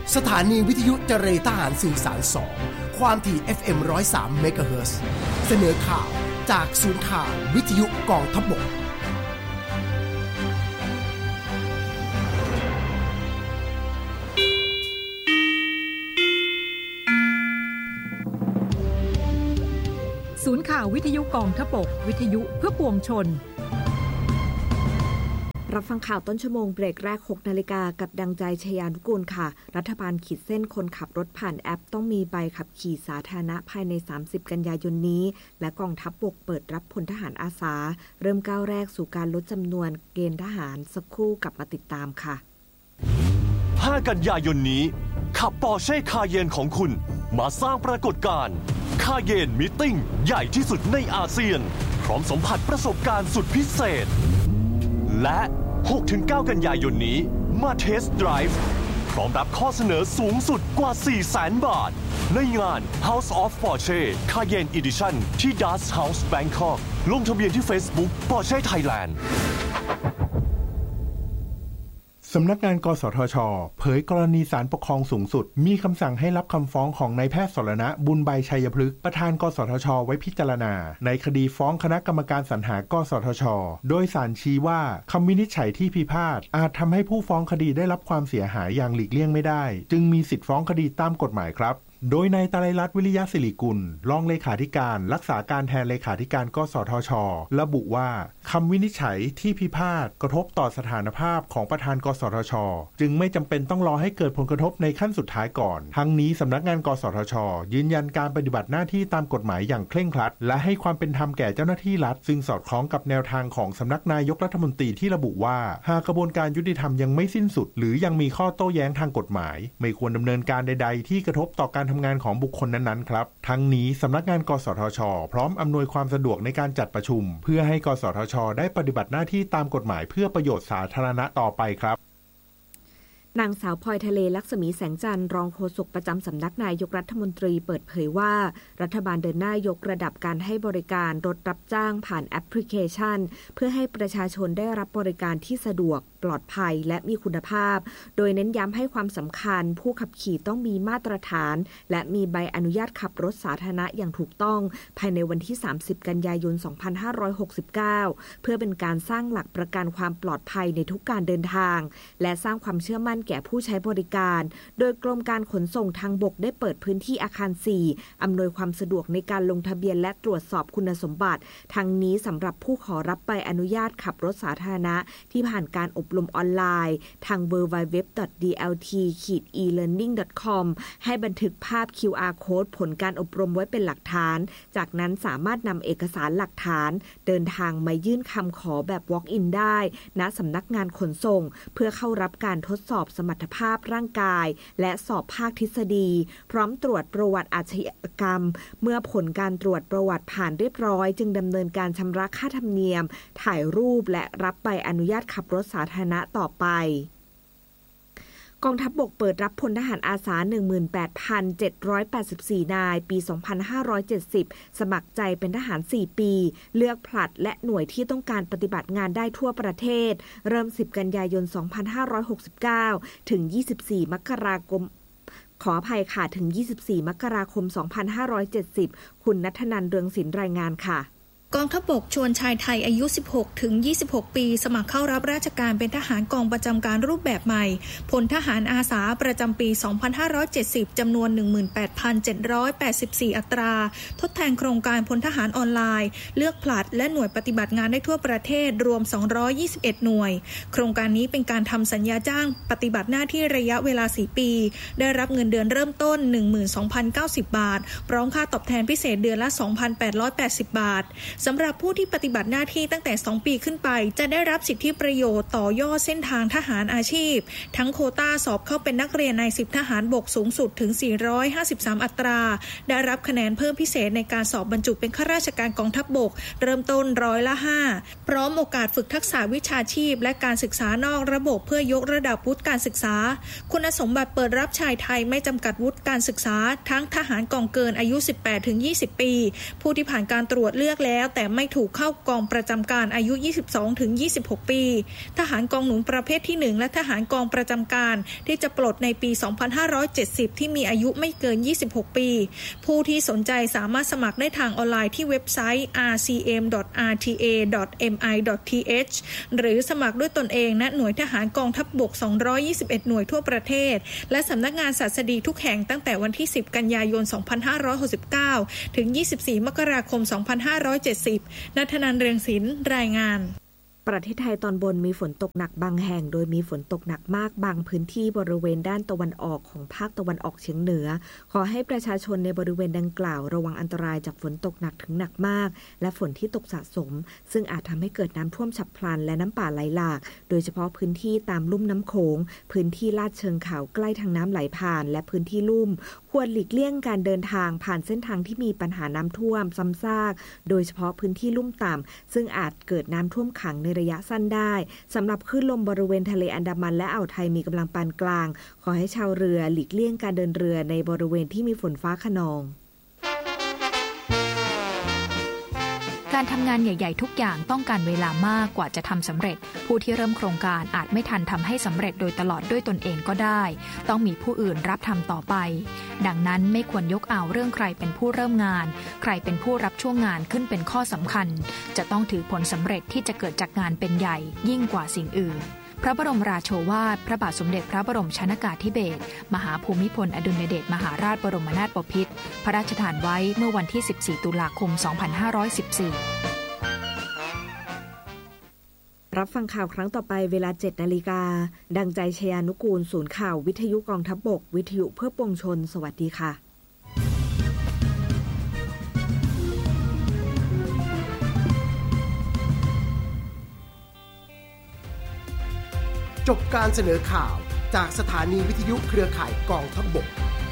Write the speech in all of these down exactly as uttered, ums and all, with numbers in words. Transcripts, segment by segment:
สถานีวิทยุเจรทหารสื่อสารสองความถี่ เอฟ เอ็ม หนึ่งศูนย์สาม เมกะเฮิรตซ์เสนอข่าวจากศูนย์ข่าววิทยุกองทัพบกศูนย์ข่าววิทยุกองทัพบกวิทยุเพื่อปวงชนรับฟังข่าวต้นชั่วโมงเบรกแรก หกนาฬิกากับดังใจชยานุกูลค่ะรัฐบาลขีดเส้นคนขับรถผ่านแอปต้องมีใบขับขี่สาธารณะภายในสามสิบกันยายนนี้และกองทัพบกเปิดรับพลทหารอาสาเริ่มก้าวแรกสู่การลดจำนวนเกณฑ์ทหารสักครู่กลับมาติดตามค่ะห้ากันยายนนี้ขับปอร์เช่คาเยนของคุณมาสร้างปรากฏการณ์คาเยนมีตติ้งใหญ่ที่สุดในอาเซียนพร้อมสัมผัสประสบการณ์สุดพิเศษและ หกถึงเก้า กันยายนนี้มาเทสต์ไดรฟ์พร้อมรับข้อเสนอสูงสุดกว่า สี่แสน บาทในงาน House of Porsche Cayenne Edition ที่ Dust House Bangkok ลงทะเบียนที่ Facebook Porsche Thailand สำนักงานกสทช.เผยกรณีศาลปกครองสูงสุดมีคำสั่งให้รับคำฟ้องของนายแพทย์สรณะบุญใบชัยพฤกษ์ประธานกสทช.ไว้พิจารณาในคดีฟ้องคณะกรรมการสรรหากสทช.โดยศาลชี้ว่าคำวินิจฉัยที่พิพาทอาจทำให้ผู้ฟ้องคดีได้รับความเสียหายอย่างหลีกเลี่ยงไม่ได้จึงมีสิทธิฟ้องคดีตามกฎหมายครับโดยนายตรัยรัตน์วิริยะศิริกุลรองเลขาธิการรักษาการแทนเลขาธิการกสทช.ระบุว่าคำวินิจฉัยที่พิพาทกระทบต่อสถานภาพของประธานกสทช.จึงไม่จำเป็นต้องรอให้เกิดผลกระทบในขั้นสุดท้ายก่อนทั้งนี้สำนักงานกสทช.ยืนยันการปฏิบัติหน้าที่ตามกฎหมายอย่างเคร่งครัดและให้ความเป็นธรรมแก่เจ้าหน้าที่รัฐซึ่งสอดคล้องกับแนวทางของสำนักนายกรัฐมนตรีที่ระบุว่าหากกระบวนการยุติธรรมยังไม่สิ้นสุดหรือยังมีข้อโต้แย้งทางกฎหมายไม่ควรดำเนินการใดๆที่กระทบต่อการทำงานของบุคคลนั้นๆครับทั้งนี้สำนักงานกสทช.พร้อมอำนวยความสะดวกในการจัดประชุมเพื่อให้กสทช.ได้ปฏิบัติหน้าที่ตามกฎหมายเพื่อประโยชน์สาธารณะต่อไปครับนางสาวพลอยทะเลลักษมีแสงจันทร์รองโฆษกประจำสำนักนายกรัฐมนตรีเปิดเผยว่ารัฐบาลเดินหน้ายกระดับการให้บริการรถรับจ้างผ่านแอปพลิเคชันเพื่อให้ประชาชนได้รับบริการที่สะดวกปลอดภัยและมีคุณภาพโดยเน้นย้ำให้ความสำคัญผู้ขับขี่ต้องมีมาตรฐานและมีใบอนุญาตขับรถสาธารณะอย่างถูกต้องภายในวันที่สามสิบกันยายนสองพันห้าร้อยหกสิบเก้าเพื่อเป็นการสร้างหลักประกันความปลอดภัยในทุกการเดินทางและสร้างความเชื่อมั่นแก่ผู้ใช้บริการโดยกรมการขนส่งทางบกได้เปิดพื้นที่อาคารสี่อำนวยความสะดวกในการลงทะเบียนและตรวจสอบคุณสมบัติทั้งนี้สำหรับผู้ขอรับใบอนุญาตขับรถสาธารณะที่ผ่านการอบรมออนไลน์ทาง ดับเบิลยู ดับเบิลยู ดับเบิลยู ดอท ดี แอล ที อี เลิร์นนิ่ง ดอท คอม ให้บันทึกภาพ คิว อาร์ Code ผลการอบรมไว้เป็นหลักฐานจากนั้นสามารถนำเอกสารหลักฐานเดินทางมายื่นคำขอแบบ Walk-in ได้ณสำนักงานขนส่งเพื่อเข้ารับการทดสอบสมรรถภาพร่างกายและสอบภาคทฤษฎีพร้อมตรวจประวัติอาชญากรรมเมื่อผลการตรวจประวัติผ่านเรียบร้อยจึงดำเนินการชำระค่าธรรมเนียมถ่ายรูปและรับใบอนุญาตขับรถสาธารณะต่อไปกองทัพบกเปิดรับพลทหารอาสา หนึ่งหมื่นแปดพันเจ็ดร้อยแปดสิบสี่ นายปี สองพันห้าร้อยเจ็ดสิบ สมัครใจเป็นทหาร สี่ ปีเลือกผลัดและหน่วยที่ต้องการปฏิบัติงานได้ทั่วประเทศเริ่ม สิบ กันยายน สองพันห้าร้อยหกสิบเก้า ถึง ยี่สิบสี่ มกราคมขออภัยค่ะถึง ยี่สิบสี่ มกราคม สองพันห้าร้อยเจ็ดสิบ คุณณัฐนันท์ เรืองศิลป์รายงานค่ะกองทัพบกชวนชายไทยอายุ สิบหกถึงยี่สิบหก ปีสมัครเข้ารับราชการเป็นทหารกองประจำการรูปแบบใหม่พลทหารอาสาประจำปี สองพันห้าร้อยเจ็ดสิบ จำนวน หนึ่งหมื่นแปดพันเจ็ดร้อยแปดสิบสี่ อัตราทดแทนโครงการพลทหารออนไลน์เลือกผลัดและหน่วยปฏิบัติงานได้ทั่วประเทศรวม สองร้อยยี่สิบเอ็ด หน่วยโครงการนี้เป็นการทำสัญญาจ้างปฏิบัติหน้าที่ระยะเวลา สี่ ปีได้รับเงินเดือนเริ่มต้น หนึ่งหมื่นสองพันเก้าสิบ บาทพร้อมค่าตอบแทนพิเศษเดือนละ สองพันแปดร้อยแปดสิบ บาทสำหรับผู้ที่ปฏิบัติหน้าที่ตั้งแต่สองปีขึ้นไปจะได้รับสิทธิประโยชน์ต่อยอดเส้นทางทหารอาชีพทั้งโควต้าสอบเข้าเป็นนักเรียนในสิบทหารบกสูงสุดถึงสี่ร้อยห้าสิบสามอัตราได้รับคะแนนเพิ่มพิเศษในการสอบบรรจุเป็นข้าราชการกองทัพบกเริ่มต้นร้อยละห้าพร้อมโอกาสฝึกทักษะวิชาชีพและการศึกษานอกระบบเพื่อยกระดับวุฒิการศึกษาคุณสมบัติเปิดรับชายไทยไม่จำกัดวุฒิการศึกษาทั้งทหารกองเกินอายุ สิบแปดถึงยี่สิบ ปีผู้ที่ผ่านการตรวจเลือกแล้วแต่ไม่ถูกเข้ากองประจำการอายุ ยี่สิบสองถึงยี่สิบหก ปีทหารกองหนุนประเภทที่หนึ่งและทหารกองประจำการที่จะปลดในปี สองพันห้าร้อยเจ็ดสิบ ที่มีอายุไม่เกิน ยี่สิบหก ปีผู้ที่สนใจสามารถสมัครได้ทางออนไลน์ที่เว็บไซต์ อาร์ ซี เอ็ม ดอท อาร์ ที เอ ดอท เอ็ม ไอ ดอท ที เอช หรือสมัครด้วยตนเองณหน่วยทหารกองทัพบก สองร้อยยี่สิบเอ็ด หน่วยทั่วประเทศและสำนักงานศัสดีทุกแห่งตั้งแต่วันที่ สิบ กันยายน สองพันห้าร้อยหกสิบเก้า ถึง ยี่สิบสี่ มกราคม สองพันห้าร้อยเจ็ดสิบ ณ ธนันท์ เรืองศิลป์ รายงานประเทศไทยตอนบนมีฝนตกหนักบางแห่งโดยมีฝนตกหนักมากบางพื้นที่บริเวณด้านตะวันออกของภาคตะวันออกเฉียงเหนือขอให้ประชาชนในบริเวณดังกล่าวระวังอันตรายจากฝนตกหนักถึงหนักมากและฝนที่ตกสะสมซึ่งอาจทำให้เกิดน้ำท่วมฉับพลันและน้ำป่าไหลหลากโดยเฉพาะพื้นที่ตามลุ่มน้ำโขงพื้นที่ลาดเชิงเขาใกล้ทางน้ำไหลผ่านและพื้นที่ลุ่มควรหลีกเลี่ยงการเดินทางผ่านเส้นทางที่มีปัญหาน้ำท่วมซ้ำซากโดยเฉพาะพื้นที่ลุ่มต่ำซึ่งอาจเกิดน้ำท่วมขังในระยะสั้นได้สำหรับคลื่นลมบริเวณทะเลอันดามันและอ่าวไทยมีกำลังปานกลางขอให้ชาวเรือหลีกเลี่ยงการเดินเรือในบริเวณที่มีฝนฟ้าคะนองการทำงานใหญ่ๆทุกอย่างต้องการเวลามากกว่าจะทำสำเร็จผู้ที่เริ่มโครงการอาจไม่ทันทำให้สำเร็จโดยตลอดด้วยตนเองก็ได้ต้องมีผู้อื่นรับทำต่อไปดังนั้นไม่ควรยกเอาเรื่องใครเป็นผู้เริ่มงานใครเป็นผู้รับช่วงงานขึ้นเป็นข้อสำคัญจะต้องถือผลสำเร็จที่จะเกิดจากงานเป็นใหญ่ยิ่งกว่าสิ่งอื่นพระบรมราโชวาทพระบาทสมเด็จพระบรมชนกาธิเบศรมหาภูมิพลอดุลยเดชมหาราชบรมนาถบพิตรพระราชทานไว้เมื่อวันที่สิบสี่ตุลาคมสองพันห้าร้อยสิบสี่รับฟังข่าวครั้งต่อไปเวลา เจ็ด นาฬิกาดังใจชยานุกูลศูนย์ข่าววิทยุกองทัพบกวิทยุเพื่อปวงชนสวัสดีค่ะจบการเสนอข่าวจากสถานีวิทยุเครือข่ายกองทัพบก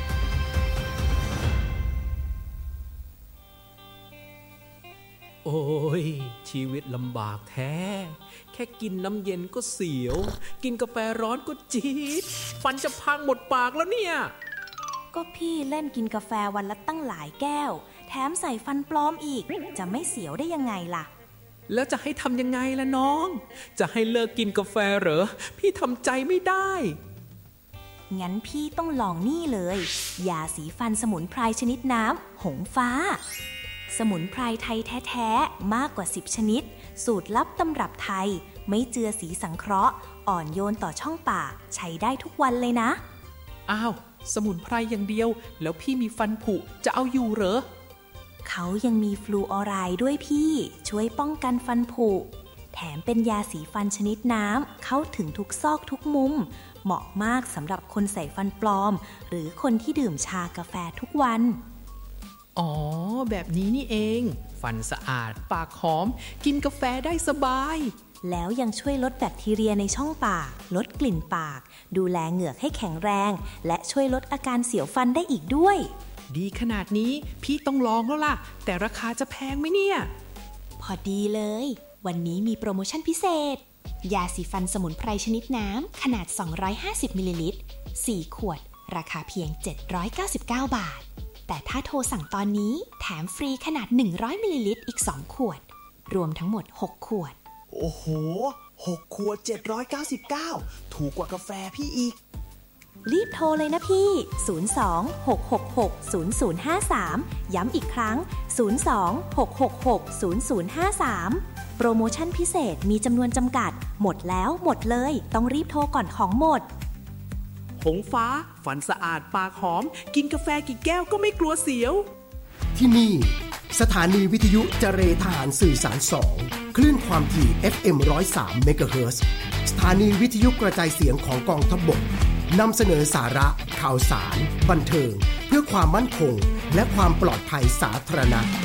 โอ้ยชีวิตลำบากแท้แค่กินน้ำเย็นก็เสียวกินกาแฟร้อนก็จี๊ดฟันจะพังหมดปากแล้วเนี่ยก็พี่เล่นกินกาแฟวันละตั้งหลายแก้วแถมใส่ฟันปลอมอีกจะไม่เสียวได้ยังไงล่ะแล้วจะให้ทำยังไงล่ะน้องจะให้เลิกกินกาแฟเหรอพี่ทำใจไม่ได้งั้นพี่ต้องลองนี่เลยยาสีฟันสมุนไพรชนิดน้ำหงฟ้าสมุนไพรไทยแท้ๆมากกว่าสิบชนิดสูตรลับตำรับไทยไม่เจือสีสังเคราะห์อ่อนโยนต่อช่องปากใช้ได้ทุกวันเลยนะอ้าวสมุนไพรอย่างเดียวแล้วพี่มีฟันผุจะเอาอยู่เหรอเขายังมีฟลูออไรด์ด้วยพี่ช่วยป้องกันฟันผุแถมเป็นยาสีฟันชนิดน้ำเข้าถึงทุกซอกทุกมุมเหมาะมากสำหรับคนใส่ฟันปลอมหรือคนที่ดื่มชากาแฟทุกวันอ๋อแบบนี้นี่เองฟันสะอาดปากหอมกินกาแฟได้สบายแล้วยังช่วยลดแบคทีเรียในช่องปากลดกลิ่นปากดูแลเหงือกให้แข็งแรงและช่วยลดอาการเสียวฟันได้อีกด้วยดีขนาดนี้พี่ต้องลองแล้วล่ะแต่ราคาจะแพงไหมเนี่ยพอดีเลยวันนี้มีโปรโมชั่นพิเศษยาสีฟันสมุนไพรชนิดน้ำขนาดสองร้อยห้าสิบมิลลิลิตรสี่ขวดราคาเพียงเจ็ดร้อยเก้าสิบเก้าบาทแต่ถ้าโทรสั่งตอนนี้แถมฟรีขนาดหนึ่งร้อยมิลลิลิตรอีกสองขวดรวมทั้งหมดหกขวดโอ้โหหกขวดเจ็ดร้อยเก้าสิบเก้าถูกกว่ากาแฟพี่อีกรีบโทรเลยนะพี่ศูนย์ สอง หก หก หก ศูนย์ ศูนย์ ห้า สามย้ำอีกครั้งศูนย์ สอง หก หก หก ศูนย์ ศูนย์ ห้า สามโปรโมชั่นพิเศษมีจำนวนจำกัดหมดแล้วหมดเลยต้องรีบโทรก่อนของหมดหงฟ้าฟันสะอาดปากหอมกินกาแฟกี่แก้วก็ไม่กลัวเสียวที่นี่สถานีวิทยุเจรทหารสื่อสารสองคลื่นความถี่ เอฟ เอ็ม หนึ่งร้อยสาม เมกะเฮิรตซ์สถานีวิทยุกระจายเสียงของกองทัพบกนำเสนอสาระข่าวสารบันเทิงเพื่อความมั่นคงและความปลอดภัยสาธารณะ